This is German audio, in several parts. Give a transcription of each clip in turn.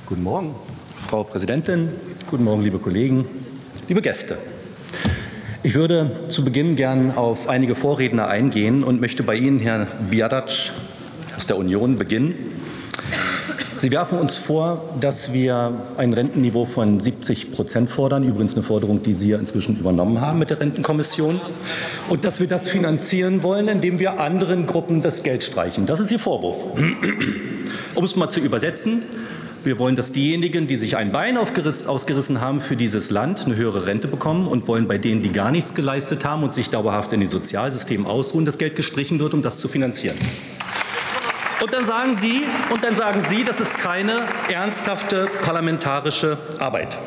Guten Morgen, Frau Präsidentin. Guten Morgen, liebe Kollegen, liebe Gäste. Ich würde zu Beginn gern auf einige Vorredner eingehen und möchte bei Ihnen, Herr Biadac aus der Union, beginnen. Sie werfen uns vor, dass wir ein Rentenniveau von 70% fordern, übrigens eine Forderung, die Sie ja inzwischen übernommen haben mit der Rentenkommission, und dass wir das finanzieren wollen, indem wir anderen Gruppen das Geld streichen. Das ist Ihr Vorwurf. Um es mal zu übersetzen: Wir wollen, dass diejenigen, die sich ein Bein ausgerissen haben für dieses Land, eine höhere Rente bekommen, und wollen bei denen, die gar nichts geleistet haben und sich dauerhaft in die Sozialsysteme ausruhen, das Geld gestrichen wird, um das zu finanzieren. Und dann sagen Sie, das ist keine ernsthafte parlamentarische Arbeit.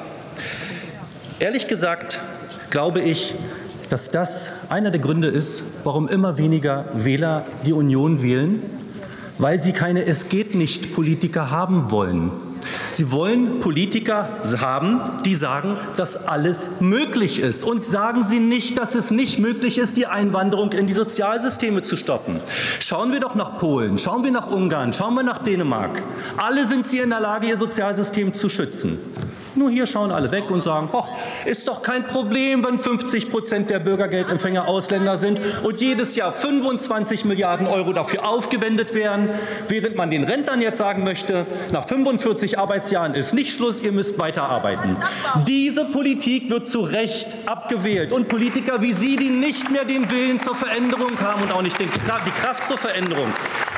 Ehrlich gesagt glaube ich, dass das einer der Gründe ist, warum immer weniger Wähler die Union wählen, weil sie keine Es-geht-nicht-Politiker haben wollen. Sie wollen Politiker haben, die sagen, dass alles möglich ist. Und sagen Sie nicht, dass es nicht möglich ist, die Einwanderung in die Sozialsysteme zu stoppen. Schauen wir doch nach Polen, schauen wir nach Ungarn, schauen wir nach Dänemark. Alle sind sie in der Lage, ihr Sozialsystem zu schützen. Nur hier schauen alle weg und sagen, ist doch kein Problem, wenn 50% der Bürgergeldempfänger Ausländer sind und jedes Jahr 25 Milliarden Euro dafür aufgewendet werden, während man den Rentnern jetzt sagen möchte, nach 45 Arbeitsjahren ist nicht Schluss, ihr müsst weiterarbeiten. Diese Politik wird zu Recht abgewählt. Und Politiker wie Sie, die nicht mehr den Willen zur Veränderung haben und auch nicht die Kraft zur Veränderung,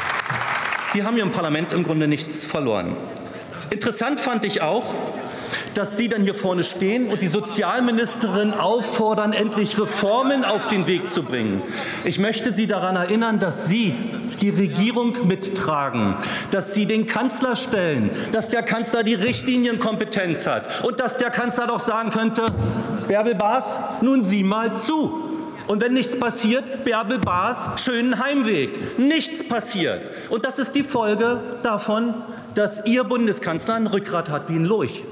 die haben hier im Parlament im Grunde nichts verloren. Interessant fand ich auch, dass Sie dann hier vorne stehen und die Sozialministerin auffordern, endlich Reformen auf den Weg zu bringen. Ich möchte Sie daran erinnern, dass Sie die Regierung mittragen, dass Sie den Kanzler stellen, dass der Kanzler die Richtlinienkompetenz hat und dass der Kanzler doch sagen könnte, Bärbel Baas, nun sieh mal zu. Und wenn nichts passiert, Bärbel Baas, schönen Heimweg. Nichts passiert. Und das ist die Folge davon, dass Ihr Bundeskanzler ein Rückgrat hat wie ein Lurch.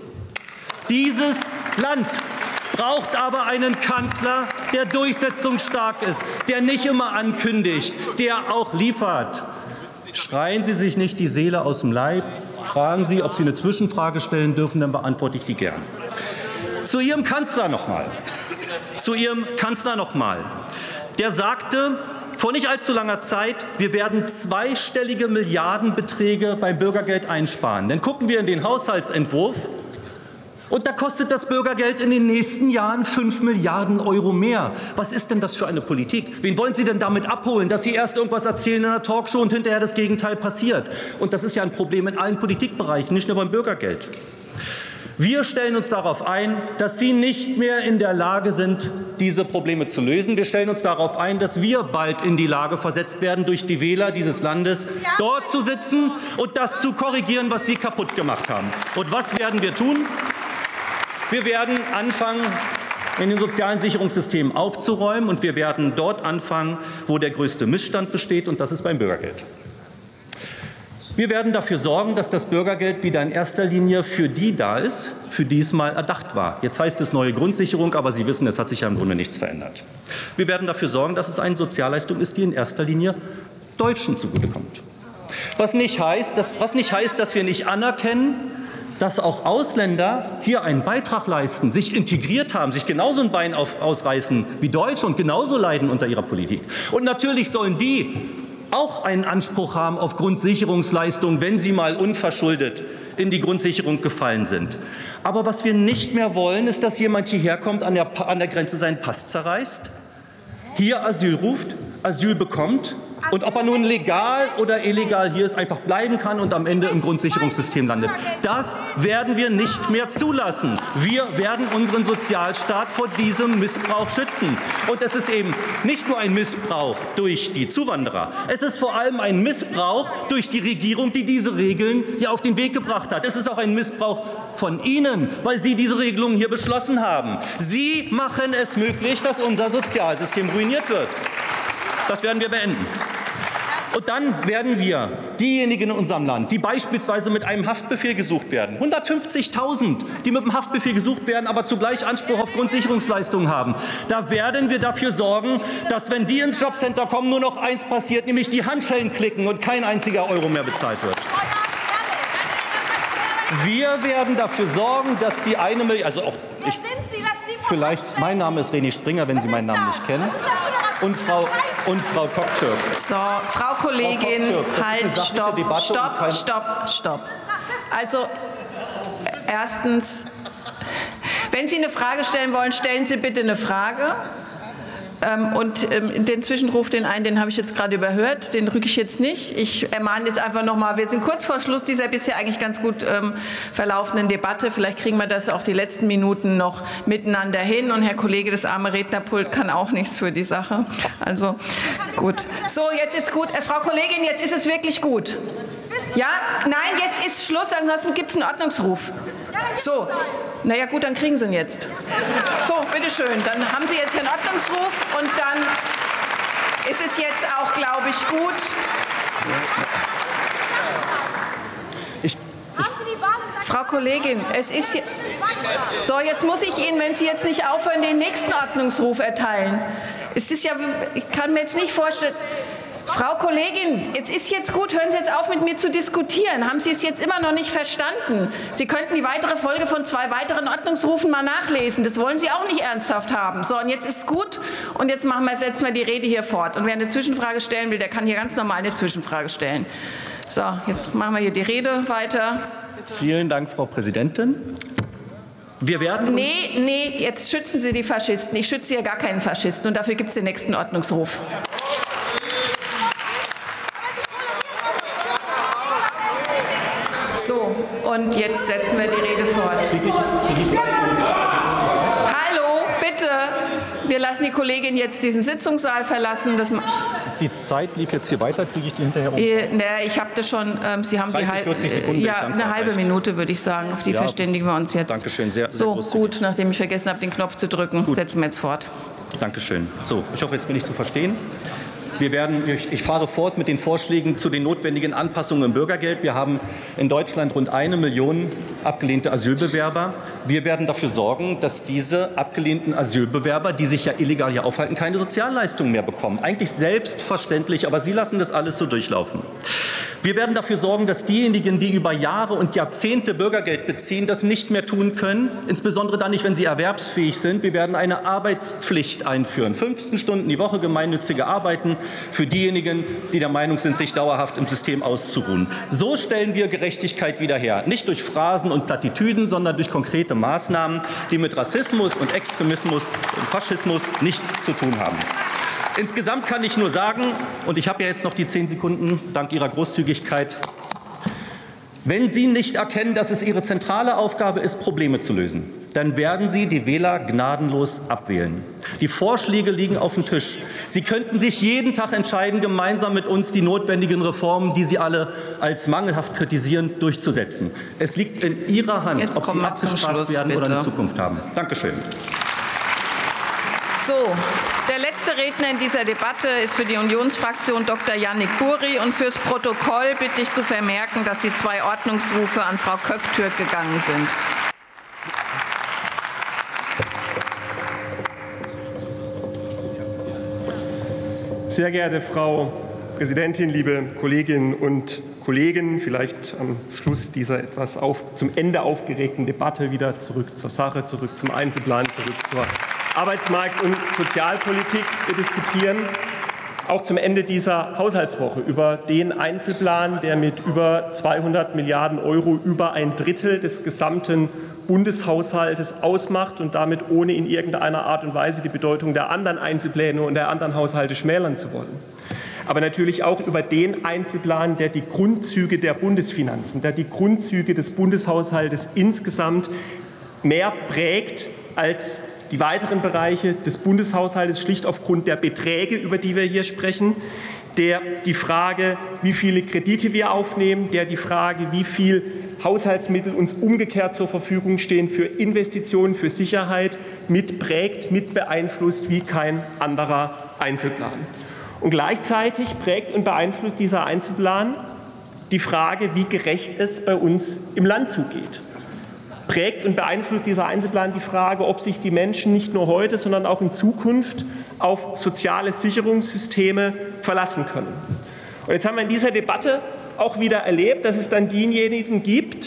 Dieses Land braucht aber einen Kanzler, der durchsetzungsstark ist, der nicht immer ankündigt, der auch liefert. Schreien Sie sich nicht die Seele aus dem Leib. Fragen Sie, ob Sie eine Zwischenfrage stellen dürfen, dann beantworte ich die gern. Zu Ihrem Kanzler noch mal. Der sagte vor nicht allzu langer Zeit, wir werden zweistellige Milliardenbeträge beim Bürgergeld einsparen. Dann gucken wir in den Haushaltsentwurf. Und da kostet das Bürgergeld in den nächsten Jahren 5 Milliarden Euro mehr. Was ist denn das für eine Politik? Wen wollen Sie denn damit abholen, dass Sie erst irgendwas erzählen in einer Talkshow und hinterher das Gegenteil passiert? Und das ist ja ein Problem in allen Politikbereichen, nicht nur beim Bürgergeld. Wir stellen uns darauf ein, dass Sie nicht mehr in der Lage sind, diese Probleme zu lösen. Wir stellen uns darauf ein, dass wir bald in die Lage versetzt werden, durch die Wähler dieses Landes dort zu sitzen und das zu korrigieren, was Sie kaputt gemacht haben. Und was werden wir tun? Wir werden anfangen, in den sozialen Sicherungssystemen aufzuräumen, und wir werden dort anfangen, wo der größte Missstand besteht, und das ist beim Bürgergeld. Wir werden dafür sorgen, dass das Bürgergeld wieder in erster Linie für die da ist, für die es mal erdacht war. Jetzt heißt es neue Grundsicherung, aber Sie wissen, es hat sich ja im Grunde nichts verändert. Wir werden dafür sorgen, dass es eine Sozialleistung ist, die in erster Linie Deutschen zugutekommt. Was nicht heißt, dass wir nicht anerkennen, dass auch Ausländer hier einen Beitrag leisten, sich integriert haben, sich genauso ein Bein ausreißen wie Deutsche und genauso leiden unter ihrer Politik. Und natürlich sollen die auch einen Anspruch haben auf Grundsicherungsleistungen, wenn sie mal unverschuldet in die Grundsicherung gefallen sind. Aber was wir nicht mehr wollen, ist, dass jemand hierher kommt, an der Grenze seinen Pass zerreißt, hier Asyl ruft, Asyl bekommt, und ob er nun legal oder illegal hier ist, einfach bleiben kann und am Ende im Grundsicherungssystem landet. Das werden wir nicht mehr zulassen. Wir werden unseren Sozialstaat vor diesem Missbrauch schützen. Und es ist eben nicht nur ein Missbrauch durch die Zuwanderer. Es ist vor allem ein Missbrauch durch die Regierung, die diese Regeln hier auf den Weg gebracht hat. Es ist auch ein Missbrauch von Ihnen, weil Sie diese Regelungen hier beschlossen haben. Sie machen es möglich, dass unser Sozialsystem ruiniert wird. Das werden wir beenden. Und dann werden wir diejenigen in unserem Land, die beispielsweise mit einem Haftbefehl gesucht werden, 150.000, die mit einem Haftbefehl gesucht werden, aber zugleich Anspruch auf Grundsicherungsleistungen haben, da werden wir dafür sorgen, dass, wenn die ins Jobcenter kommen, nur noch eins passiert, nämlich die Handschellen klicken und kein einziger Euro mehr bezahlt wird. Wir werden dafür sorgen, dass die 1 Million, also auch ich, vielleicht, mein Name ist René Springer, wenn Sie meinen Namen nicht kennen, und Frau Koktürk. So, Frau Kollegin, halt, stopp. Also, erstens, wenn Sie eine Frage stellen wollen, stellen Sie bitte eine Frage. Und den Zwischenruf, den habe ich jetzt gerade überhört, den rücke ich jetzt nicht. Ich ermahne jetzt einfach nochmal, wir sind kurz vor Schluss dieser bisher eigentlich ganz gut verlaufenden Debatte. Vielleicht kriegen wir das auch die letzten Minuten noch miteinander hin. Und Herr Kollege, das arme Rednerpult kann auch nichts für die Sache. Also gut. So, jetzt ist gut. Frau Kollegin, jetzt ist es wirklich gut. Ja? Nein, jetzt ist Schluss, ansonsten gibt es einen Ordnungsruf. So. Naja gut, dann kriegen Sie ihn jetzt. So, bitteschön. Dann haben Sie jetzt den Ordnungsruf und dann ist es jetzt auch, glaube ich, gut. Frau Kollegin, es ist hier. So, jetzt muss ich Ihnen, wenn Sie jetzt nicht aufhören, den nächsten Ordnungsruf erteilen. Es ist ja, ich kann mir jetzt nicht vorstellen. Frau Kollegin, es ist jetzt gut, hören Sie jetzt auf, mit mir zu diskutieren. Haben Sie es jetzt immer noch nicht verstanden? Sie könnten die weitere Folge von 2 weiteren Ordnungsrufen mal nachlesen. Das wollen Sie auch nicht ernsthaft haben. So, und jetzt ist es gut und jetzt setzen wir die Rede hier fort. Und wer eine Zwischenfrage stellen will, der kann hier ganz normal eine Zwischenfrage stellen. So, jetzt machen wir hier die Rede weiter. Vielen Dank, Frau Präsidentin. Wir werden Nee, jetzt schützen Sie die Faschisten. Ich schütze hier gar keinen Faschisten und dafür gibt es den nächsten Ordnungsruf. So, und jetzt setzen wir die Rede fort. Hallo, bitte. Wir lassen die Kollegin jetzt diesen Sitzungssaal verlassen. Die Zeit lief jetzt hier weiter, kriege ich die hinterher um? Ich habe das schon, Sie haben 30, 40 Sekunden. Ja, eine halbe Minute, würde ich sagen. Auf die verständigen wir uns jetzt. Dankeschön, sehr so, großzügig. Gut, nachdem ich vergessen habe, den Knopf zu drücken, setzen wir jetzt fort. Dankeschön. So, ich hoffe, jetzt bin ich zu verstehen. Ich fahre fort mit den Vorschlägen zu den notwendigen Anpassungen im Bürgergeld. Wir haben in Deutschland rund 1 Million abgelehnte Asylbewerber. Wir werden dafür sorgen, dass diese abgelehnten Asylbewerber, die sich ja illegal hier aufhalten, keine Sozialleistungen mehr bekommen. Eigentlich selbstverständlich, aber Sie lassen das alles so durchlaufen. Wir werden dafür sorgen, dass diejenigen, die über Jahre und Jahrzehnte Bürgergeld beziehen, das nicht mehr tun können, insbesondere dann nicht, wenn sie erwerbsfähig sind. Wir werden eine Arbeitspflicht einführen, 15 Stunden die Woche gemeinnützige Arbeiten für diejenigen, die der Meinung sind, sich dauerhaft im System auszuruhen. So stellen wir Gerechtigkeit wieder her, nicht durch Phrasen und Plattitüden, sondern durch konkrete Maßnahmen, die mit Rassismus und Extremismus und Faschismus nichts zu tun haben. Insgesamt kann ich nur sagen, und ich habe ja jetzt noch die 10 Sekunden, dank Ihrer Großzügigkeit, wenn Sie nicht erkennen, dass es Ihre zentrale Aufgabe ist, Probleme zu lösen, dann werden Sie die Wähler gnadenlos abwählen. Die Vorschläge liegen auf dem Tisch. Sie könnten sich jeden Tag entscheiden, gemeinsam mit uns die notwendigen Reformen, die Sie alle als mangelhaft kritisieren, durchzusetzen. Es liegt in Ihrer Hand, jetzt ob Sie abgestraft werden oder eine Zukunft haben. Dankeschön. So, der letzte Redner in dieser Debatte ist für die Unionsfraktion Dr. Yannick Buri. Und fürs Protokoll bitte ich zu vermerken, dass die 2 Ordnungsrufe an Frau Köktürk gegangen sind. Sehr geehrte Frau Präsidentin, liebe Kolleginnen und Kollegen, vielleicht am Schluss dieser etwas zum Ende aufgeregten Debatte wieder zurück zur Sache, zurück zum Einzelplan, zurück zur Arbeitsmarkt- und Sozialpolitik. Wir diskutieren auch zum Ende dieser Haushaltswoche über den Einzelplan, der mit über 200 Milliarden € über 1/3 des gesamten Bundeshaushaltes ausmacht und damit ohne in irgendeiner Art und Weise die Bedeutung der anderen Einzelpläne und der anderen Haushalte schmälern zu wollen. Aber natürlich auch über den Einzelplan, der die Grundzüge der Bundesfinanzen, der die Grundzüge des Bundeshaushaltes insgesamt mehr prägt als die weiteren Bereiche des Bundeshaushaltes, schlicht aufgrund der Beträge, über die wir hier sprechen, der die Frage, wie viele Kredite wir aufnehmen, der die Frage, wie viel Haushaltsmittel uns umgekehrt zur Verfügung stehen für Investitionen, für Sicherheit, mitprägt, mitbeeinflusst wie kein anderer Einzelplan. Und gleichzeitig prägt und beeinflusst dieser Einzelplan die Frage, wie gerecht es bei uns im Land zugeht. Prägt und beeinflusst dieser Einzelplan die Frage, ob sich die Menschen nicht nur heute, sondern auch in Zukunft auf soziale Sicherungssysteme verlassen können. Und jetzt haben wir in dieser Debatte auch wieder erlebt, dass es dann diejenigen gibt,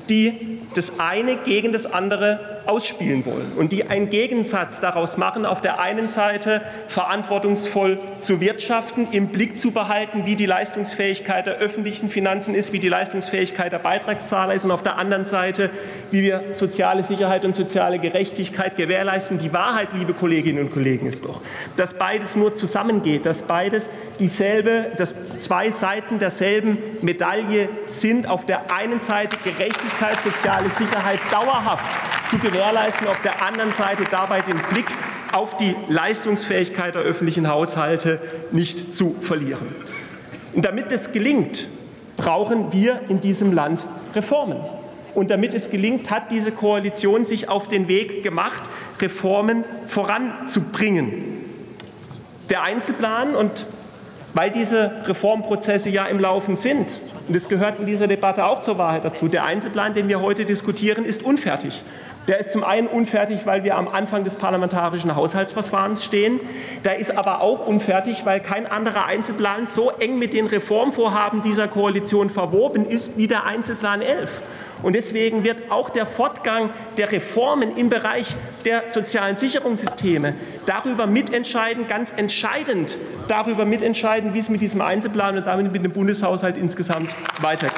die das eine gegen das andere ausspielen wollen und die einen Gegensatz daraus machen, auf der einen Seite verantwortungsvoll zu wirtschaften, im Blick zu behalten, wie die Leistungsfähigkeit der öffentlichen Finanzen ist, wie die Leistungsfähigkeit der Beitragszahler ist und auf der anderen Seite, wie wir soziale Sicherheit und soziale Gerechtigkeit gewährleisten. Die Wahrheit, liebe Kolleginnen und Kollegen, ist doch, dass beides nur zusammengeht, dass beides dass zwei Seiten derselben Medaille sind. Auf der einen Seite Gerechtigkeit, soziale Sicherheit dauerhaft zu gewährleisten, auf der anderen Seite dabei den Blick auf die Leistungsfähigkeit der öffentlichen Haushalte nicht zu verlieren. Und damit es gelingt, brauchen wir in diesem Land Reformen. Und damit es gelingt, hat diese Koalition sich auf den Weg gemacht, Reformen voranzubringen. Der Einzelplan, und weil diese Reformprozesse ja im Laufen sind, und es gehört in dieser Debatte auch zur Wahrheit dazu, der Einzelplan, den wir heute diskutieren, ist unfertig. Der ist zum einen unfertig, weil wir am Anfang des parlamentarischen Haushaltsverfahrens stehen. Der ist aber auch unfertig, weil kein anderer Einzelplan so eng mit den Reformvorhaben dieser Koalition verwoben ist wie der Einzelplan 11. Und deswegen wird auch der Fortgang der Reformen im Bereich der sozialen Sicherungssysteme darüber mitentscheiden, ganz entscheidend darüber mitentscheiden, wie es mit diesem Einzelplan und damit mit dem Bundeshaushalt insgesamt weitergeht.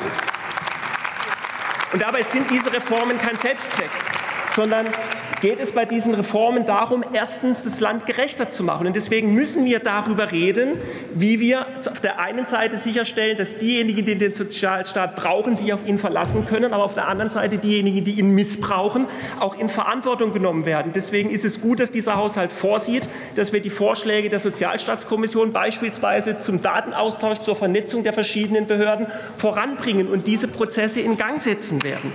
Und dabei sind diese Reformen kein Selbstzweck, sondern geht es bei diesen Reformen darum, erstens das Land gerechter zu machen. Und deswegen müssen wir darüber reden, wie wir auf der einen Seite sicherstellen, dass diejenigen, die den Sozialstaat brauchen, sich auf ihn verlassen können, aber auf der anderen Seite diejenigen, die ihn missbrauchen, auch in Verantwortung genommen werden. Deswegen ist es gut, dass dieser Haushalt vorsieht, dass wir die Vorschläge der Sozialstaatskommission beispielsweise zum Datenaustausch, zur Vernetzung der verschiedenen Behörden voranbringen und diese Prozesse in Gang setzen werden.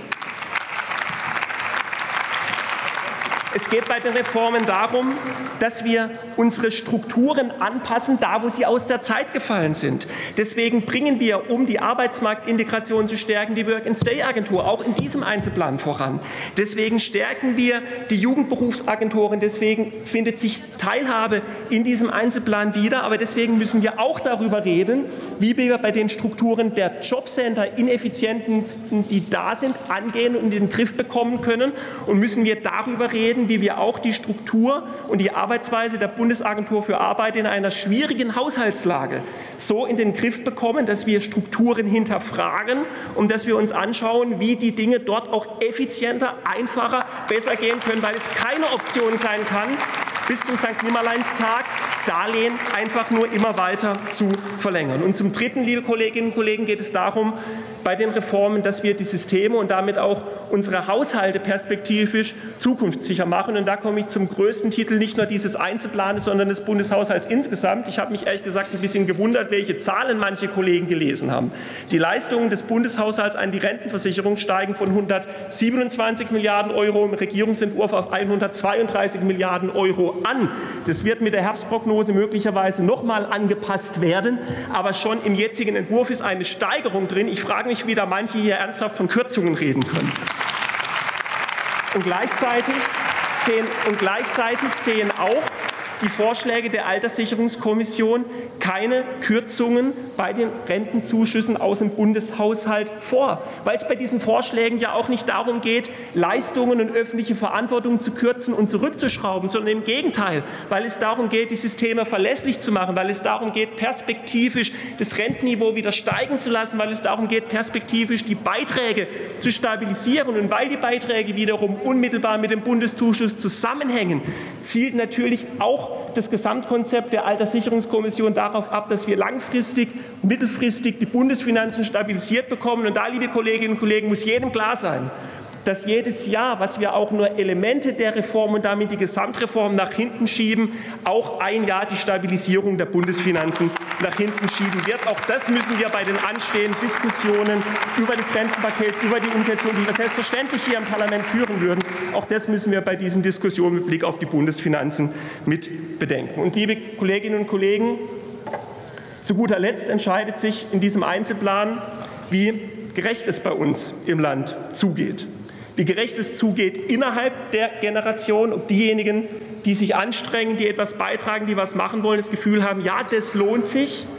Es geht bei den Reformen darum, dass wir unsere Strukturen anpassen, da wo sie aus der Zeit gefallen sind. Deswegen bringen wir, um die Arbeitsmarktintegration zu stärken, die Work-and-Stay-Agentur auch in diesem Einzelplan voran. Deswegen stärken wir die Jugendberufsagenturen. Deswegen findet sich Teilhabe in diesem Einzelplan wieder. Aber deswegen müssen wir auch darüber reden, wie wir bei den Strukturen der Jobcenter Ineffizienten, die da sind, angehen und in den Griff bekommen können. Und müssen wir darüber reden, wie wir auch die Struktur und die Arbeitsweise der Bundesagentur für Arbeit in einer schwierigen Haushaltslage so in den Griff bekommen, dass wir Strukturen hinterfragen und dass wir uns anschauen, wie die Dinge dort auch effizienter, einfacher, besser gehen können, weil es keine Option sein kann, bis zum St. Nimmerleinstag Darlehen einfach nur immer weiter zu verlängern. Und zum Dritten, liebe Kolleginnen und Kollegen, geht es darum, bei den Reformen, dass wir die Systeme und damit auch unsere Haushalte perspektivisch zukunftssicher machen. Und da komme ich zum größten Titel nicht nur dieses Einzelplanes, sondern des Bundeshaushalts insgesamt. Ich habe mich ehrlich gesagt ein bisschen gewundert, welche Zahlen manche Kollegen gelesen haben. Die Leistungen des Bundeshaushalts an die Rentenversicherung steigen von 127 Milliarden Euro im Regierungsentwurf auf 132 Milliarden Euro an. Das wird mit der Herbstprognose möglicherweise noch mal angepasst werden, aber schon im jetzigen Entwurf ist eine Steigerung drin. Ich frage mich, wie da manche hier ernsthaft von Kürzungen reden können. Und gleichzeitig sehen auch die Vorschläge der Alterssicherungskommission keine Kürzungen bei den Rentenzuschüssen aus dem Bundeshaushalt vor, weil es bei diesen Vorschlägen ja auch nicht darum geht, Leistungen und öffentliche Verantwortung zu kürzen und zurückzuschrauben, sondern im Gegenteil, weil es darum geht, die Systeme verlässlich zu machen, weil es darum geht, perspektivisch das Rentenniveau wieder steigen zu lassen, weil es darum geht, perspektivisch die Beiträge zu stabilisieren. Und weil die Beiträge wiederum unmittelbar mit dem Bundeszuschuss zusammenhängen, zielt natürlich auch das Gesamtkonzept der Alterssicherungskommission darauf ab, dass wir langfristig, mittelfristig die Bundesfinanzen stabilisiert bekommen. Und da, liebe Kolleginnen und Kollegen, muss jedem klar sein, dass jedes Jahr, was wir auch nur Elemente der Reform und damit die Gesamtreform nach hinten schieben, auch ein Jahr die Stabilisierung der Bundesfinanzen nach hinten schieben wird. Auch das müssen wir bei den anstehenden Diskussionen über das Rentenpaket, über die Umsetzung, die wir selbstverständlich hier im Parlament führen würden, auch das müssen wir bei diesen Diskussionen mit Blick auf die Bundesfinanzen mit bedenken. Und liebe Kolleginnen und Kollegen, zu guter Letzt entscheidet sich in diesem Einzelplan, wie gerecht es bei uns im Land zugeht. Wie gerecht es zugeht innerhalb der Generation, ob diejenigen, die sich anstrengen, die etwas beitragen, die was machen wollen, das Gefühl haben, ja, das lohnt sich.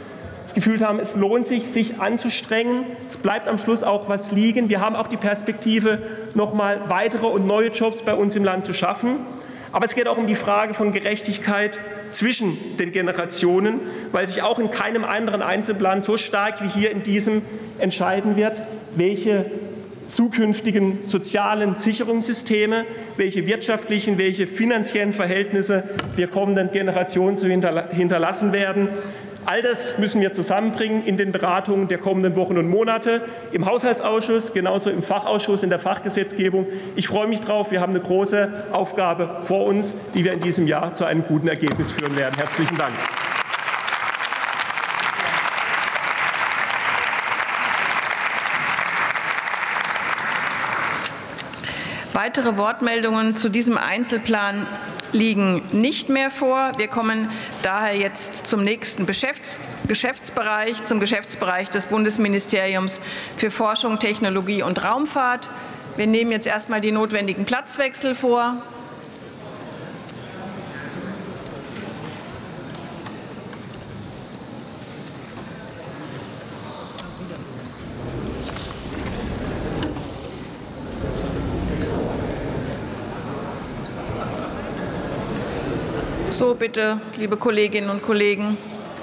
das Gefühl haben, es lohnt sich, sich anzustrengen. Es bleibt am Schluss auch was liegen. Wir haben auch die Perspektive, noch mal weitere und neue Jobs bei uns im Land zu schaffen. Aber es geht auch um die Frage von Gerechtigkeit zwischen den Generationen, weil sich auch in keinem anderen Einzelplan so stark wie hier in diesem entscheiden wird, welche zukünftigen sozialen Sicherungssysteme, welche wirtschaftlichen, welche finanziellen Verhältnisse wir kommenden Generationen zu hinterlassen werden. All das müssen wir zusammenbringen in den Beratungen der kommenden Wochen und Monate, im Haushaltsausschuss, genauso im Fachausschuss, in der Fachgesetzgebung. Ich freue mich drauf. Wir haben eine große Aufgabe vor uns, die wir in diesem Jahr zu einem guten Ergebnis führen werden. Herzlichen Dank. Weitere Wortmeldungen zu diesem Einzelplan liegen nicht mehr vor. Wir kommen daher jetzt zum nächsten Geschäftsbereich, zum Geschäftsbereich des Bundesministeriums für Forschung, Technologie und Raumfahrt. Wir nehmen jetzt erstmal die notwendigen Platzwechsel vor. So, bitte, liebe Kolleginnen und Kollegen.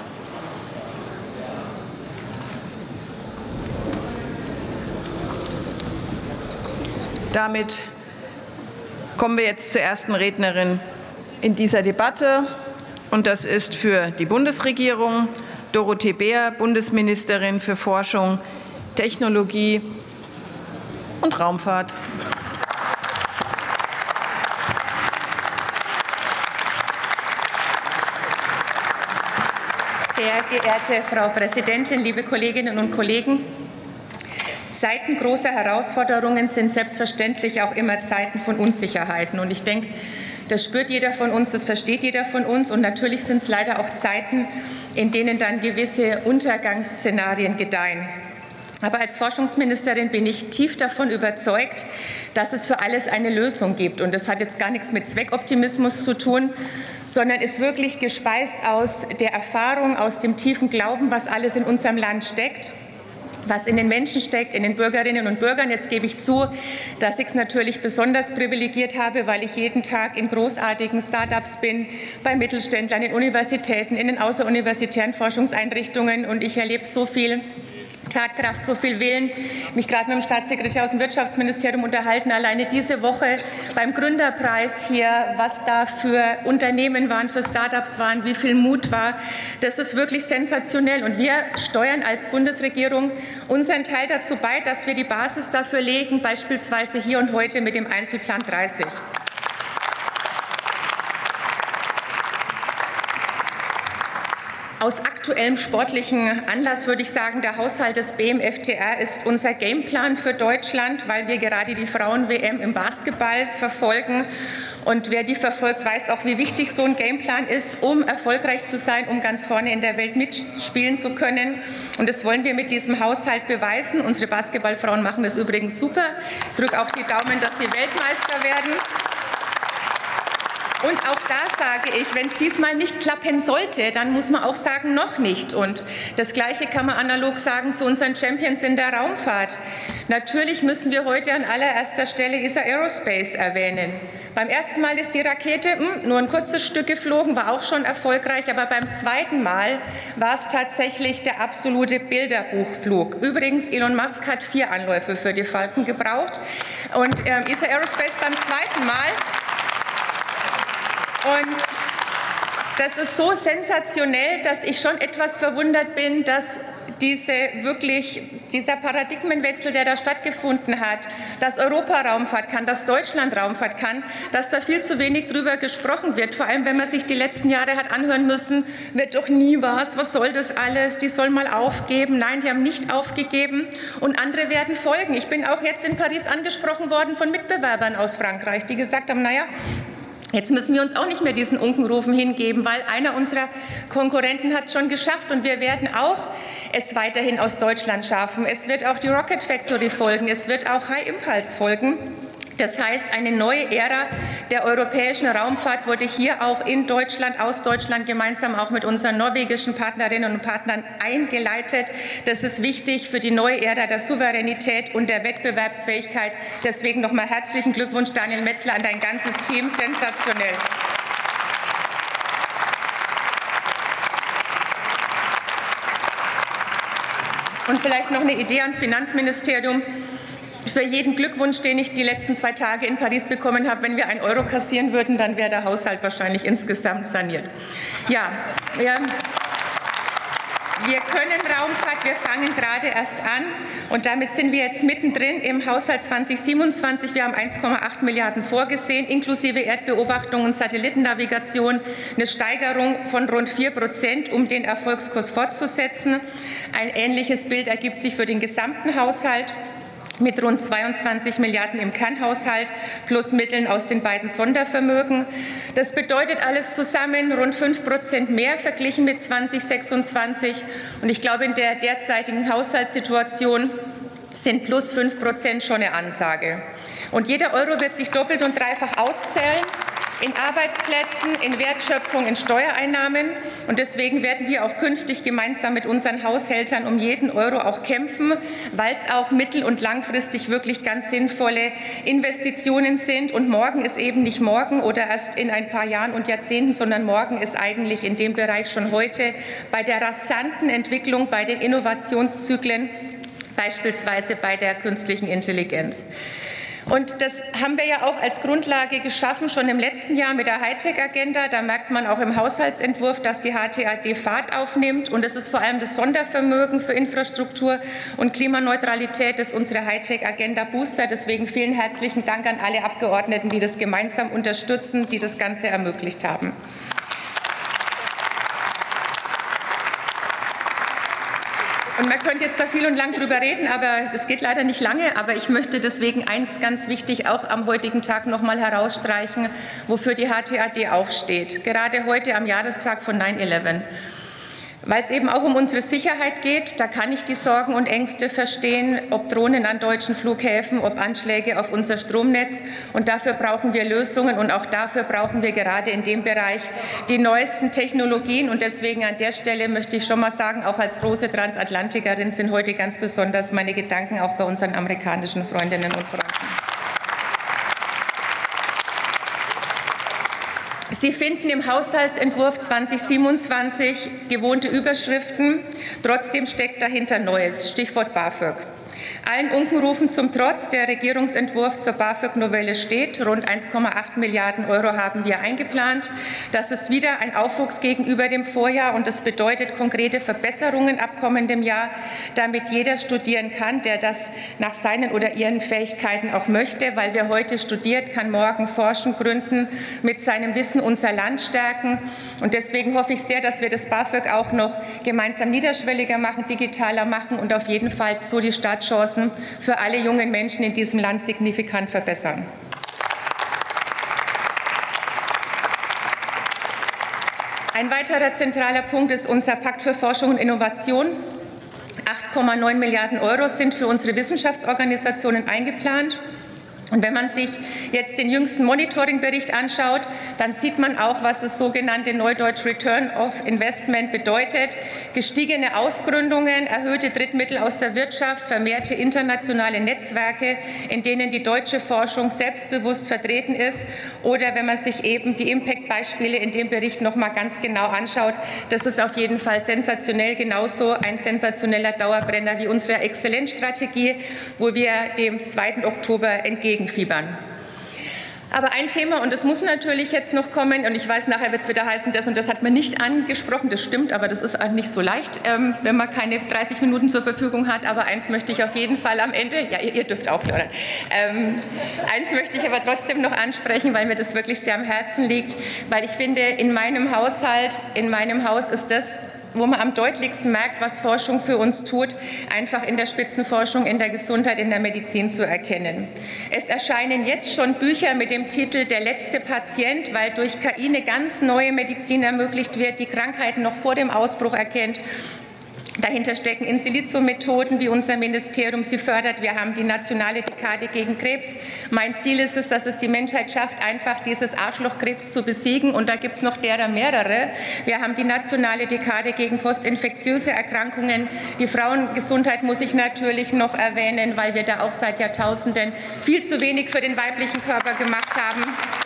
Damit kommen wir jetzt zur ersten Rednerin in dieser Debatte. Und das ist für die Bundesregierung Dorothee Bär, Bundesministerin für Forschung, Technologie und Raumfahrt. Sehr geehrte Frau Präsidentin, liebe Kolleginnen und Kollegen! Zeiten großer Herausforderungen sind selbstverständlich auch immer Zeiten von Unsicherheiten. Und ich denke, das spürt jeder von uns, das versteht jeder von uns. Und natürlich sind es leider auch Zeiten, in denen dann gewisse Untergangsszenarien gedeihen. Aber als Forschungsministerin bin ich tief davon überzeugt, dass es für alles eine Lösung gibt. Und das hat jetzt gar nichts mit Zweckoptimismus zu tun, sondern ist wirklich gespeist aus der Erfahrung, aus dem tiefen Glauben, was alles in unserem Land steckt, was in den Menschen steckt, in den Bürgerinnen und Bürgern. Jetzt gebe ich zu, dass ich es natürlich besonders privilegiert habe, weil ich jeden Tag in großartigen Start-ups bin, bei Mittelständlern, in Universitäten, in den außeruniversitären Forschungseinrichtungen. Und ich erlebe so viel Tatkraft, so viel Willen. Mich gerade mit dem Staatssekretär aus dem Wirtschaftsministerium unterhalten, alleine diese Woche beim Gründerpreis hier, was da für Unternehmen waren, für Start-ups waren, wie viel Mut war. Das ist wirklich sensationell. Und wir steuern als Bundesregierung unseren Teil dazu bei, dass wir die Basis dafür legen, beispielsweise hier und heute mit dem Einzelplan 30. Aus aktuellem sportlichen Anlass würde ich sagen, der Haushalt des BMFTR ist unser Gameplan für Deutschland, weil wir gerade die Frauen-WM im Basketball verfolgen. Und wer die verfolgt, weiß auch, wie wichtig so ein Gameplan ist, um erfolgreich zu sein, um ganz vorne in der Welt mitspielen zu können. Und das wollen wir mit diesem Haushalt beweisen. Unsere Basketballfrauen machen das übrigens super. Ich drücke auch die Daumen, dass sie Weltmeister werden. Und auch da sage ich, wenn es diesmal nicht klappen sollte, dann muss man auch sagen, noch nicht. Und das Gleiche kann man analog sagen zu unseren Champions in der Raumfahrt. Natürlich müssen wir heute an allererster Stelle ESA Aerospace erwähnen. Beim ersten Mal ist die Rakete nur ein kurzes Stück geflogen, war auch schon erfolgreich. Aber beim zweiten Mal war es tatsächlich der absolute Bilderbuchflug. Übrigens, Elon Musk hat 4 Anläufe für die Falcon gebraucht. Und ESA Aerospace beim zweiten Mal. Und das ist so sensationell, dass ich schon etwas verwundert bin, dass dieser Paradigmenwechsel, der da stattgefunden hat, dass Europa Raumfahrt kann, dass Deutschland Raumfahrt kann, dass da viel zu wenig drüber gesprochen wird. Vor allem, wenn man sich die letzten Jahre hat anhören müssen, wird doch nie was soll das alles, die sollen mal aufgeben. Nein, die haben nicht aufgegeben und andere werden folgen. Ich bin auch jetzt in Paris angesprochen worden von Mitbewerbern aus Frankreich, die gesagt haben, naja, jetzt müssen wir uns auch nicht mehr diesen Unkenrufen hingeben, weil einer unserer Konkurrenten hat es schon geschafft und wir werden auch es weiterhin aus Deutschland schaffen. Es wird auch die Rocket Factory folgen, es wird auch High Impulse folgen. Das heißt, eine neue Ära der europäischen Raumfahrt wurde hier auch in Deutschland, aus Deutschland gemeinsam auch mit unseren norwegischen Partnerinnen und Partnern eingeleitet. Das ist wichtig für die neue Ära der Souveränität und der Wettbewerbsfähigkeit. Deswegen nochmal herzlichen Glückwunsch, Daniel Metzler, an dein ganzes Team. Sensationell. Und vielleicht noch eine Idee ans Finanzministerium. Für jeden Glückwunsch, den ich die letzten 2 Tage in Paris bekommen habe, wenn wir 1 Euro kassieren würden, dann wäre der Haushalt wahrscheinlich insgesamt saniert. Ja, wir können Raumfahrt, wir fangen gerade erst an und damit sind wir jetzt mittendrin im Haushalt 2027. Wir haben 1,8 Milliarden vorgesehen, inklusive Erdbeobachtung und Satellitennavigation, eine Steigerung von rund 4%, um den Erfolgskurs fortzusetzen. Ein ähnliches Bild ergibt sich für den gesamten Haushalt, mit rund 22 Milliarden im Kernhaushalt plus Mitteln aus den beiden Sondervermögen. Das bedeutet alles zusammen rund 5% mehr verglichen mit 2026. Und ich glaube, in der derzeitigen Haushaltssituation sind plus 5% schon eine Ansage. Und jeder Euro wird sich doppelt und dreifach auszahlen. In Arbeitsplätzen, in Wertschöpfung, in Steuereinnahmen. Und deswegen werden wir auch künftig gemeinsam mit unseren Haushältern um jeden Euro auch kämpfen, weil es auch mittel- und langfristig wirklich ganz sinnvolle Investitionen sind. Und morgen ist eben nicht morgen oder erst in ein paar Jahren und Jahrzehnten, sondern morgen ist eigentlich in dem Bereich schon heute bei der rasanten Entwicklung, bei den Innovationszyklen, beispielsweise bei der künstlichen Intelligenz. Und das haben wir ja auch als Grundlage geschaffen, schon im letzten Jahr mit der Hightech-Agenda. Da merkt man auch im Haushaltsentwurf, dass die HTAD Fahrt aufnimmt. Und es ist vor allem das Sondervermögen für Infrastruktur und Klimaneutralität, das unsere Hightech-Agenda boostert. Deswegen vielen herzlichen Dank an alle Abgeordneten, die das gemeinsam unterstützen, die das Ganze ermöglicht haben. Und man könnte jetzt da viel und lang drüber reden, aber es geht leider nicht lange. Aber ich möchte deswegen eins ganz wichtig auch am heutigen Tag noch mal herausstreichen, wofür die HTAD auch steht. Gerade heute am Jahrestag von 9/11. Weil es eben auch um unsere Sicherheit geht, da kann ich die Sorgen und Ängste verstehen, ob Drohnen an deutschen Flughäfen, ob Anschläge auf unser Stromnetz. Und dafür brauchen wir Lösungen und auch dafür brauchen wir gerade in dem Bereich die neuesten Technologien. Und deswegen an der Stelle möchte ich schon mal sagen, auch als große Transatlantikerin sind heute ganz besonders meine Gedanken auch bei unseren amerikanischen Freundinnen und Freunden. Sie finden im Haushaltsentwurf 2027 gewohnte Überschriften. Trotzdem steckt dahinter Neues. Stichwort BAföG. Allen Unkenrufen zum Trotz, der Regierungsentwurf zur BAföG-Novelle steht. Rund 1,8 Milliarden Euro haben wir eingeplant. Das ist wieder ein Aufwuchs gegenüber dem Vorjahr und das bedeutet konkrete Verbesserungen ab kommendem Jahr, damit jeder studieren kann, der das nach seinen oder ihren Fähigkeiten auch möchte. Weil wer heute studiert, kann morgen forschen, gründen, mit seinem Wissen unser Land stärken. Und deswegen hoffe ich sehr, dass wir das BAföG auch noch gemeinsam niederschwelliger machen, digitaler machen und auf jeden Fall so die Startchancen für alle jungen Menschen in diesem Land signifikant verbessern. Ein weiterer zentraler Punkt ist unser Pakt für Forschung und Innovation. 8,9 Milliarden Euro sind für unsere Wissenschaftsorganisationen eingeplant. Und wenn man sich jetzt den jüngsten Monitoring-Bericht anschaut, dann sieht man auch, was das sogenannte Neudeutsch Return of Investment bedeutet. Gestiegene Ausgründungen, erhöhte Drittmittel aus der Wirtschaft, vermehrte internationale Netzwerke, in denen die deutsche Forschung selbstbewusst vertreten ist. Oder wenn man sich eben die Impact-Beispiele in dem Bericht noch mal ganz genau anschaut, das ist auf jeden Fall sensationell, genauso ein sensationeller Dauerbrenner wie unsere Exzellenzstrategie, wo wir dem 2. Oktober entgegenfiebern. Aber ein Thema, und das muss natürlich jetzt noch kommen, und ich weiß, nachher wird es wieder heißen, das und das hat man nicht angesprochen, das stimmt, aber das ist auch nicht so leicht, wenn man keine 30 Minuten zur Verfügung hat, aber eins möchte ich auf jeden Fall am Ende, ja, ihr dürft aufhören, eins möchte ich aber trotzdem noch ansprechen, weil mir das wirklich sehr am Herzen liegt, weil ich finde, in meinem Haus ist das, wo man am deutlichsten merkt, was Forschung für uns tut, einfach in der Spitzenforschung, in der Gesundheit, in der Medizin zu erkennen. Es erscheinen jetzt schon Bücher mit dem Titel Der letzte Patient, weil durch KI eine ganz neue Medizin ermöglicht wird, die Krankheiten noch vor dem Ausbruch erkennt. Dahinter stecken In-Silizo-Methoden, wie unser Ministerium sie fördert. Wir haben die nationale Dekade gegen Krebs. Mein Ziel ist es, dass es die Menschheit schafft, einfach dieses Arschlochkrebs zu besiegen. Und da gibt es noch derer mehrere. Wir haben die nationale Dekade gegen postinfektiöse Erkrankungen. Die Frauengesundheit muss ich natürlich noch erwähnen, weil wir da auch seit Jahrtausenden viel zu wenig für den weiblichen Körper gemacht haben.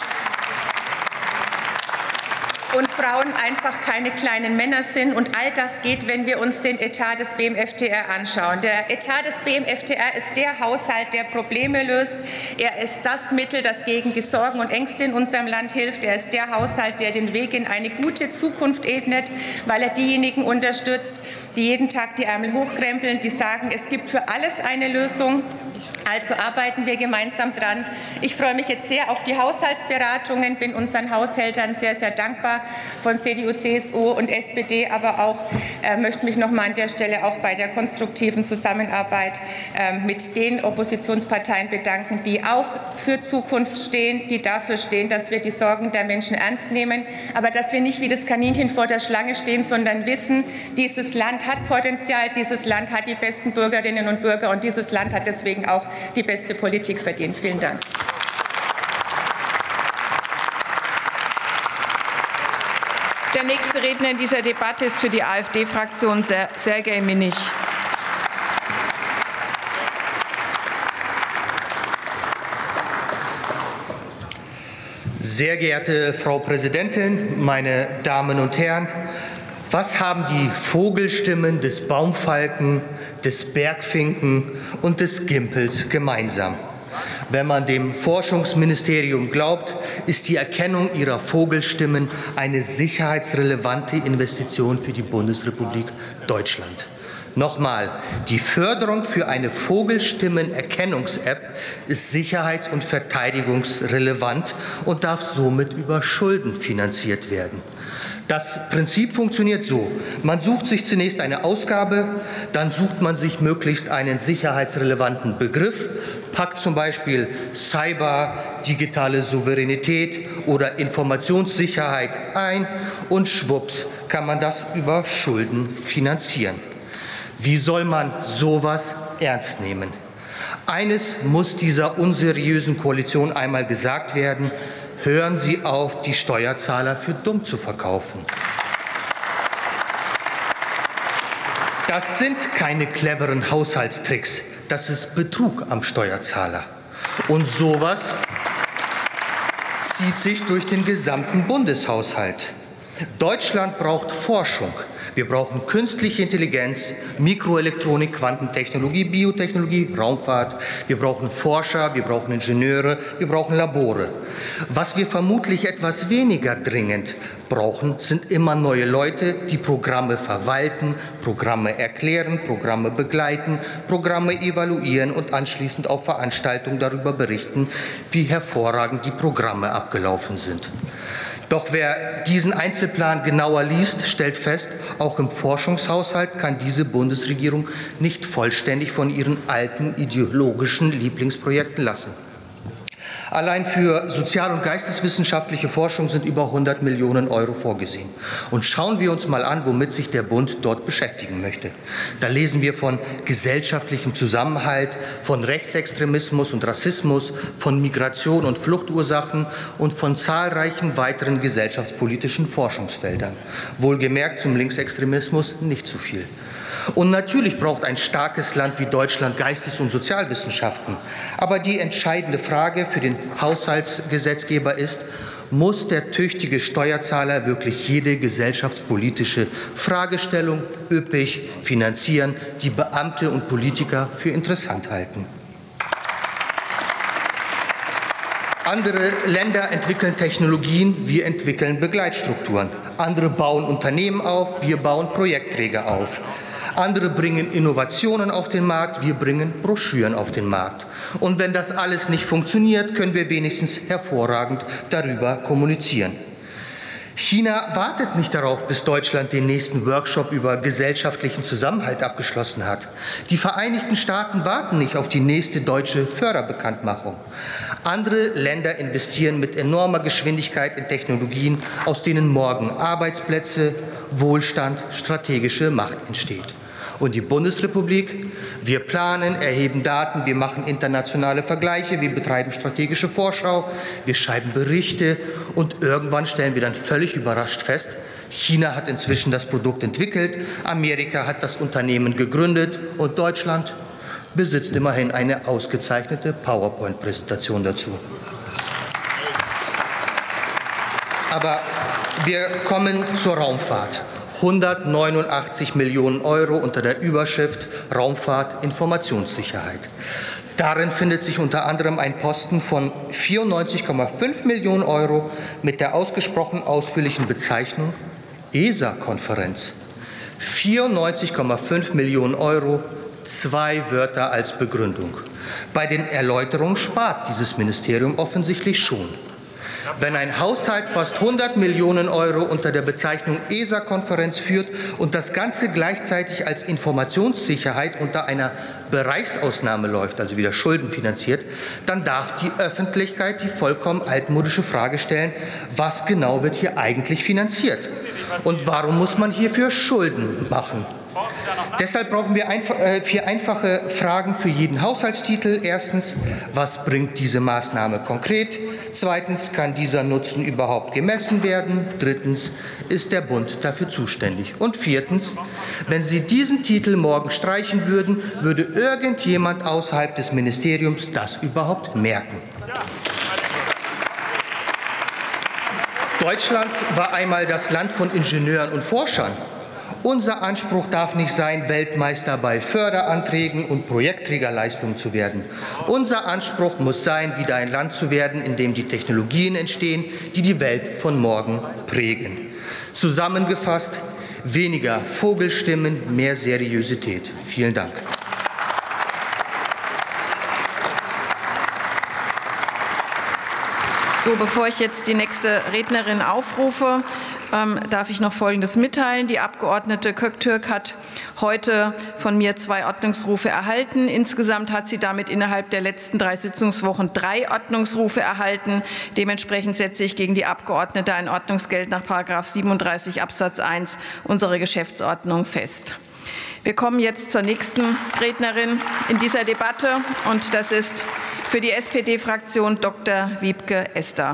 Und Frauen einfach keine kleinen Männer sind. Und all das geht, wenn wir uns den Etat des BMFTR anschauen. Der Etat des BMFTR ist der Haushalt, der Probleme löst. Er ist das Mittel, das gegen die Sorgen und Ängste in unserem Land hilft. Er ist der Haushalt, der den Weg in eine gute Zukunft ebnet, weil er diejenigen unterstützt, die jeden Tag die Ärmel hochkrempeln, die sagen, es gibt für alles eine Lösung. Also arbeiten wir gemeinsam dran. Ich freue mich jetzt sehr auf die Haushaltsberatungen, bin unseren Haushältern sehr, sehr dankbar von CDU, CSU und SPD, aber auch möchte mich noch mal an der Stelle auch bei der konstruktiven Zusammenarbeit mit den Oppositionsparteien bedanken, die auch für Zukunft stehen, die dafür stehen, dass wir die Sorgen der Menschen ernst nehmen, aber dass wir nicht wie das Kaninchen vor der Schlange stehen, sondern wissen, dieses Land hat Potenzial, dieses Land hat die besten Bürgerinnen und Bürger und dieses Land hat deswegen auch die beste Politik verdient. Vielen Dank. Der nächste Redner in dieser Debatte ist für die AfD-Fraktion Sergej Minich. Sehr geehrte Frau Präsidentin, meine Damen und Herren! Was haben die Vogelstimmen des Baumfalken, des Bergfinken und des Gimpels gemeinsam? Wenn man dem Forschungsministerium glaubt, ist die Erkennung ihrer Vogelstimmen eine sicherheitsrelevante Investition für die Bundesrepublik Deutschland. Nochmal, die Förderung für eine Vogelstimmen-Erkennungs-App ist sicherheits- und verteidigungsrelevant und darf somit über Schulden finanziert werden. Das Prinzip funktioniert so: Man sucht sich zunächst eine Ausgabe, dann sucht man sich möglichst einen sicherheitsrelevanten Begriff, packt zum Beispiel Cyber, digitale Souveränität oder Informationssicherheit ein und schwupps kann man das über Schulden finanzieren. Wie soll man sowas ernst nehmen? Eines muss dieser unseriösen Koalition einmal gesagt werden: Hören Sie auf, die Steuerzahler für dumm zu verkaufen. Das sind keine cleveren Haushaltstricks, das ist Betrug am Steuerzahler. Und sowas zieht sich durch den gesamten Bundeshaushalt. Deutschland braucht Forschung. Wir brauchen künstliche Intelligenz, Mikroelektronik, Quantentechnologie, Biotechnologie, Raumfahrt. Wir brauchen Forscher, wir brauchen Ingenieure, wir brauchen Labore. Was wir vermutlich etwas weniger dringend brauchen, sind immer neue Leute, die Programme verwalten, Programme erklären, Programme begleiten, Programme evaluieren und anschließend auf Veranstaltungen darüber berichten, wie hervorragend die Programme abgelaufen sind. Doch wer diesen Einzelplan genauer liest, stellt fest, auch im Forschungshaushalt kann diese Bundesregierung nicht vollständig von ihren alten ideologischen Lieblingsprojekten lassen. Allein für sozial- und geisteswissenschaftliche Forschung sind über 100 Millionen € vorgesehen. Und schauen wir uns mal an, womit sich der Bund dort beschäftigen möchte. Da lesen wir von gesellschaftlichem Zusammenhalt, von Rechtsextremismus und Rassismus, von Migration und Fluchtursachen und von zahlreichen weiteren gesellschaftspolitischen Forschungsfeldern. Wohlgemerkt zum Linksextremismus nicht zu viel. Und natürlich braucht ein starkes Land wie Deutschland Geistes- und Sozialwissenschaften. Aber die entscheidende Frage für den Haushaltsgesetzgeber ist: Muss der tüchtige Steuerzahler wirklich jede gesellschaftspolitische Fragestellung üppig finanzieren, die Beamte und Politiker für interessant halten? Andere Länder entwickeln Technologien, wir entwickeln Begleitstrukturen. Andere bauen Unternehmen auf, wir bauen Projektträger auf. Andere bringen Innovationen auf den Markt, wir bringen Broschüren auf den Markt. Und wenn das alles nicht funktioniert, können wir wenigstens hervorragend darüber kommunizieren. China wartet nicht darauf, bis Deutschland den nächsten Workshop über gesellschaftlichen Zusammenhalt abgeschlossen hat. Die Vereinigten Staaten warten nicht auf die nächste deutsche Förderbekanntmachung. Andere Länder investieren mit enormer Geschwindigkeit in Technologien, aus denen morgen Arbeitsplätze, Wohlstand, strategische Macht entsteht. Und die Bundesrepublik, wir planen, erheben Daten, wir machen internationale Vergleiche, wir betreiben strategische Vorschau, wir schreiben Berichte und irgendwann stellen wir dann völlig überrascht fest, China hat inzwischen das Produkt entwickelt, Amerika hat das Unternehmen gegründet und Deutschland besitzt immerhin eine ausgezeichnete PowerPoint-Präsentation dazu. Aber wir kommen zur Raumfahrt. 189 Millionen € unter der Überschrift Raumfahrt Informationssicherheit. Darin findet sich unter anderem ein Posten von 94,5 Millionen € mit der ausgesprochen ausführlichen Bezeichnung ESA-Konferenz. 94,5 Millionen €, 2 Wörter als Begründung. Bei den Erläuterungen spart dieses Ministerium offensichtlich schon. Wenn ein Haushalt fast 100 Millionen € unter der Bezeichnung ESA-Konferenz führt und das Ganze gleichzeitig als Informationssicherheit unter einer Bereichsausnahme läuft, also wieder schuldenfinanziert, dann darf die Öffentlichkeit die vollkommen altmodische Frage stellen, was genau wird hier eigentlich finanziert? Und warum muss man hierfür Schulden machen? Deshalb brauchen wir 4 einfache Fragen für jeden Haushaltstitel. Erstens, was bringt diese Maßnahme konkret? Zweitens, kann dieser Nutzen überhaupt gemessen werden? Drittens, ist der Bund dafür zuständig? Und viertens, wenn Sie diesen Titel morgen streichen würden, würde irgendjemand außerhalb des Ministeriums das überhaupt merken? Deutschland war einmal das Land von Ingenieuren und Forschern. Unser Anspruch darf nicht sein, Weltmeister bei Förderanträgen und Projektträgerleistungen zu werden. Unser Anspruch muss sein, wieder ein Land zu werden, in dem die Technologien entstehen, die die Welt von morgen prägen. Zusammengefasst, weniger Vogelstimmen, mehr Seriosität. Vielen Dank. So, bevor ich jetzt die nächste Rednerin aufrufe, darf ich noch Folgendes mitteilen. Die Abgeordnete Köktürk hat heute von mir 2 Ordnungsrufe erhalten. Insgesamt hat sie damit innerhalb der letzten 3 Sitzungswochen 3 Ordnungsrufe erhalten. Dementsprechend setze ich gegen die Abgeordnete ein Ordnungsgeld nach § 37 Absatz 1 unserer Geschäftsordnung fest. Wir kommen jetzt zur nächsten Rednerin in dieser Debatte, und das ist für die SPD-Fraktion Dr. Wiebke Esther.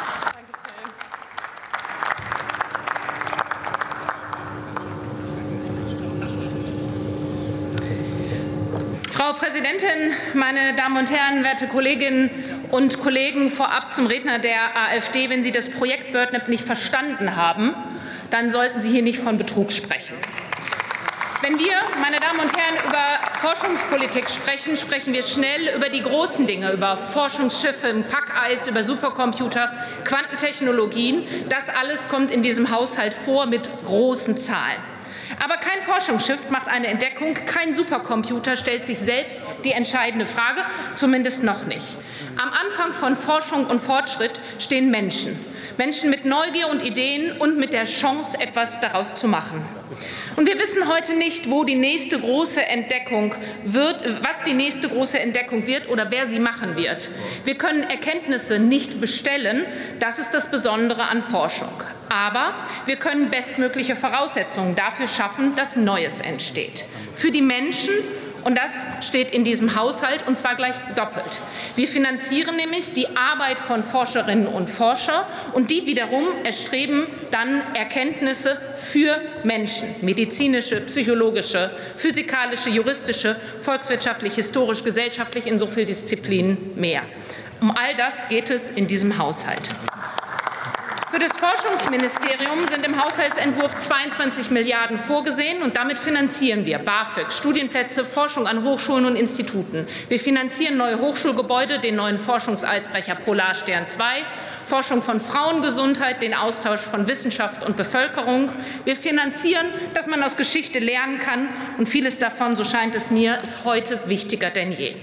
Frau Präsidentin, meine Damen und Herren, werte Kolleginnen und Kollegen! Vorab zum Redner der AfD. Wenn Sie das Projekt BirdNet nicht verstanden haben, dann sollten Sie hier nicht von Betrug sprechen. Wenn wir, meine Damen und Herren, über Forschungspolitik sprechen, sprechen wir schnell über die großen Dinge, über Forschungsschiffe im Packeis, über Supercomputer, Quantentechnologien. Das alles kommt in diesem Haushalt vor mit großen Zahlen. Aber kein Forschungsschiff macht eine Entdeckung, kein Supercomputer stellt sich selbst die entscheidende Frage, zumindest noch nicht. Am Anfang von Forschung und Fortschritt stehen Menschen. Menschen mit Neugier und Ideen und mit der Chance, etwas daraus zu machen. Und wir wissen heute nicht, wo die nächste große Entdeckung wird, was die nächste große Entdeckung wird oder wer sie machen wird. Wir können Erkenntnisse nicht bestellen. Das ist das Besondere an Forschung. Aber wir können bestmögliche Voraussetzungen dafür schaffen, dass Neues entsteht. Für die Menschen. Und das steht in diesem Haushalt, und zwar gleich doppelt. Wir finanzieren nämlich die Arbeit von Forscherinnen und Forschern, und die wiederum erstreben dann Erkenntnisse für Menschen, medizinische, psychologische, physikalische, juristische, volkswirtschaftlich, historisch, gesellschaftlich, in so vielen Disziplinen mehr. Um all das geht es in diesem Haushalt. Für das Forschungsministerium sind im Haushaltsentwurf 22 Milliarden € vorgesehen, und damit finanzieren wir BAföG, Studienplätze, Forschung an Hochschulen und Instituten. Wir finanzieren neue Hochschulgebäude, den neuen Forschungseisbrecher Polarstern 2, Forschung von Frauengesundheit, den Austausch von Wissenschaft und Bevölkerung. Wir finanzieren, dass man aus Geschichte lernen kann, und vieles davon, so scheint es mir, ist heute wichtiger denn je.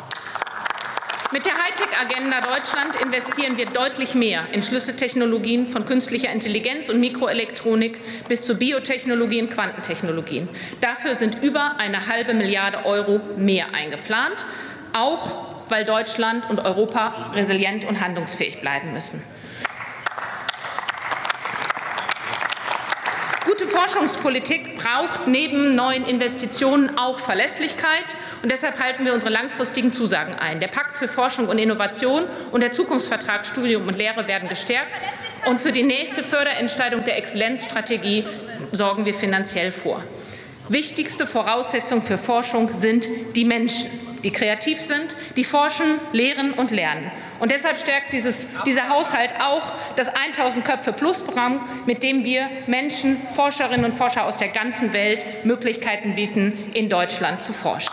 Mit der Hightech-Agenda Deutschland investieren wir deutlich mehr in Schlüsseltechnologien von künstlicher Intelligenz und Mikroelektronik bis zu Biotechnologie und Quantentechnologien. Dafür sind über eine halbe Milliarde € mehr eingeplant, auch weil Deutschland und Europa resilient und handlungsfähig bleiben müssen. Gute Forschungspolitik braucht neben neuen Investitionen auch Verlässlichkeit. Und deshalb halten wir unsere langfristigen Zusagen ein. Der Pakt für Forschung und Innovation und der Zukunftsvertrag Studium und Lehre werden gestärkt. Und für die nächste Förderentscheidung der Exzellenzstrategie sorgen wir finanziell vor. Wichtigste Voraussetzung für Forschung sind die Menschen, die kreativ sind, die forschen, lehren und lernen. Und deshalb stärkt dieser Haushalt auch das 1000-Köpfe-Plus-Programm, mit dem wir Menschen, Forscherinnen und Forscher aus der ganzen Welt Möglichkeiten bieten, in Deutschland zu forschen.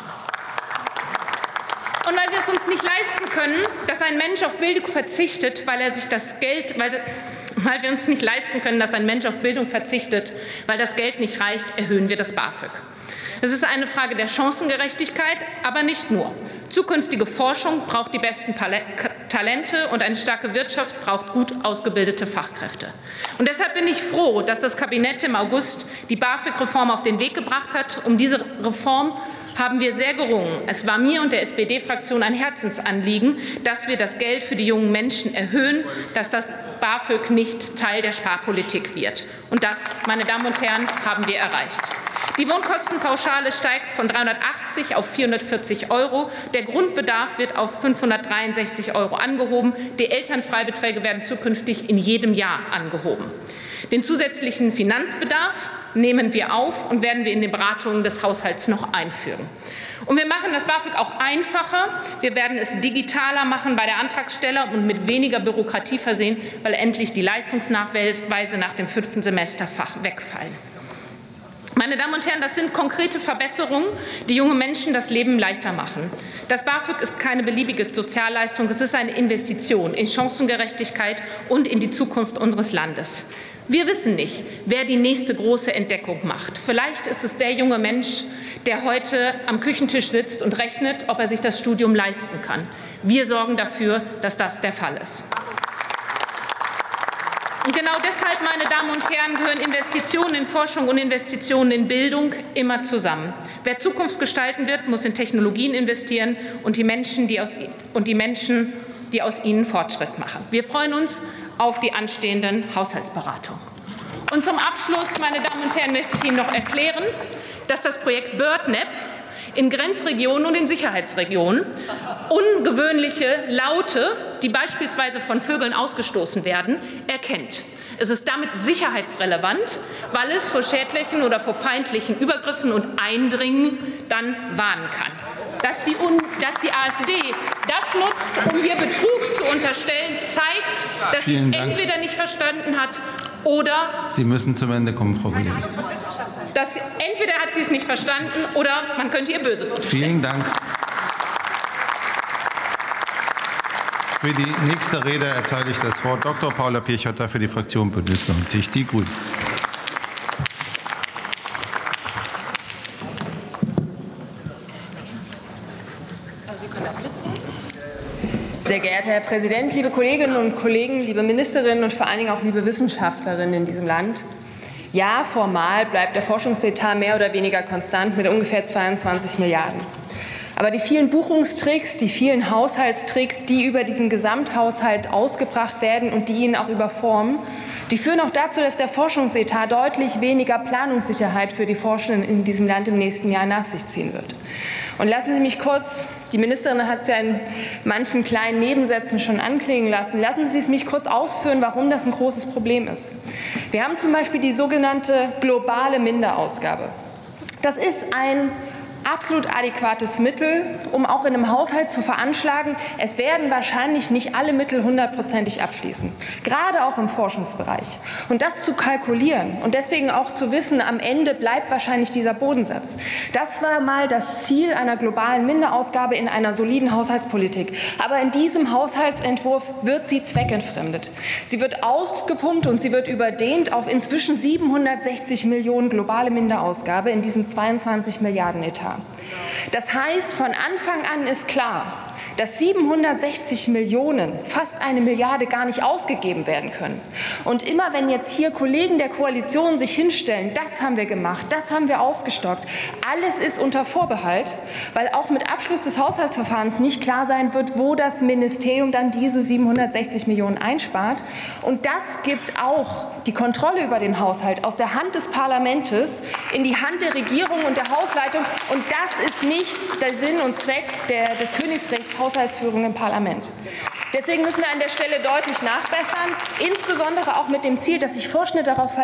Und weil wir es uns nicht leisten können, dass ein Mensch auf Bildung verzichtet, weil wir uns nicht leisten können, dass ein Mensch auf Bildung verzichtet, weil das Geld nicht reicht, erhöhen wir das BAföG. Es ist eine Frage der Chancengerechtigkeit, aber nicht nur. Zukünftige Forschung braucht die besten Talente und eine starke Wirtschaft braucht gut ausgebildete Fachkräfte. Und deshalb bin ich froh, dass das Kabinett im August die BAföG-Reform auf den Weg gebracht hat. Um diese Reform haben wir sehr gerungen. Es war mir und der SPD-Fraktion ein Herzensanliegen, dass wir das Geld für die jungen Menschen erhöhen, dass das BAföG nicht Teil der Sparpolitik wird. Und das, meine Damen und Herren, haben wir erreicht. Die Wohnkostenpauschale steigt von 380 auf 440 €. Der Grundbedarf wird auf 563 € angehoben. Die Elternfreibeträge werden zukünftig in jedem Jahr angehoben. Den zusätzlichen Finanzbedarf nehmen wir auf und werden wir in den Beratungen des Haushalts noch einführen. Und wir machen das BAföG auch einfacher. Wir werden es digitaler machen bei der Antragsteller und mit weniger Bürokratie versehen, weil endlich die Leistungsnachweise nach dem 5. Semesterfach wegfallen. Meine Damen und Herren, das sind konkrete Verbesserungen, die junge Menschen das Leben leichter machen. Das BAföG ist keine beliebige Sozialleistung, es ist eine Investition in Chancengerechtigkeit und in die Zukunft unseres Landes. Wir wissen nicht, wer die nächste große Entdeckung macht. Vielleicht ist es der junge Mensch, der heute am Küchentisch sitzt und rechnet, ob er sich das Studium leisten kann. Wir sorgen dafür, dass das der Fall ist. Und genau deshalb, meine Damen und Herren, gehören Investitionen in Forschung und Investitionen in Bildung immer zusammen. Wer Zukunft gestalten wird, muss in Technologien investieren und die Menschen, die aus ihnen Fortschritt machen. Wir freuen uns auf die anstehenden Haushaltsberatungen. Und zum Abschluss, meine Damen und Herren, möchte ich Ihnen noch erklären, dass das Projekt BirdNet in Grenzregionen und in Sicherheitsregionen ungewöhnliche Laute, die beispielsweise von Vögeln ausgestoßen werden, erkennt. Es ist damit sicherheitsrelevant, weil es vor schädlichen oder vor feindlichen Übergriffen und Eindringen dann warnen kann. Dass die AfD das nutzt, um hier Betrug zu unterstellen, zeigt, dass sie es entweder nicht verstanden hat oder Sie müssen zum Ende kommen, Frau Kollegin. Entweder hat sie es nicht verstanden oder man könnte ihr Böses unterstellen. Vielen Dank. Für die nächste Rede erteile ich das Wort Dr. Paula Pirchotter für die Fraktion Bündnis 90 Die Grünen. Sehr geehrter Herr Präsident, liebe Kolleginnen und Kollegen, liebe Ministerinnen und vor allen Dingen auch liebe Wissenschaftlerinnen in diesem Land. Ja, formal bleibt der Forschungsetat mehr oder weniger konstant mit ungefähr 22 Milliarden. Aber die vielen Buchungstricks, die vielen Haushaltstricks, die über diesen Gesamthaushalt ausgebracht werden und die ihn auch überformen, die führen auch dazu, dass der Forschungsetat deutlich weniger Planungssicherheit für die Forschenden in diesem Land im nächsten Jahr nach sich ziehen wird. Und lassen Sie mich kurz, die Ministerin hat es ja in manchen kleinen Nebensätzen schon anklingen lassen, lassen Sie es mich kurz ausführen, warum das ein großes Problem ist. Wir haben zum Beispiel die sogenannte globale Minderausgabe. Das ist ein absolut adäquates Mittel, um auch in einem Haushalt zu veranschlagen, es werden wahrscheinlich nicht alle Mittel hundertprozentig abfließen, gerade auch im Forschungsbereich. Und das zu kalkulieren und deswegen auch zu wissen, am Ende bleibt wahrscheinlich dieser Bodensatz. Das war mal das Ziel einer globalen Minderausgabe in einer soliden Haushaltspolitik. Aber in diesem Haushaltsentwurf wird sie zweckentfremdet. Sie wird aufgepumpt und sie wird überdehnt auf inzwischen 760 Millionen globale Minderausgabe in diesem 22 Milliarden Etat. Das heißt, von Anfang an ist klar, dass 760 Millionen, fast 1 Milliarde, gar nicht ausgegeben werden können. Und immer wenn jetzt hier Kollegen der Koalition sich hinstellen, das haben wir gemacht, das haben wir aufgestockt, alles ist unter Vorbehalt, weil auch mit Abschluss des Haushaltsverfahrens nicht klar sein wird, wo das Ministerium dann diese 760 Millionen einspart. Und das gibt auch die Kontrolle über den Haushalt aus der Hand des Parlaments in die Hand der Regierung und der Hausleitung. Und das ist nicht der Sinn und Zweck des Königsrechts Haushaltsführung im Parlament. Deswegen müssen wir an der Stelle deutlich nachbessern, insbesondere auch mit dem Ziel, dass sich Vorschnitt darauf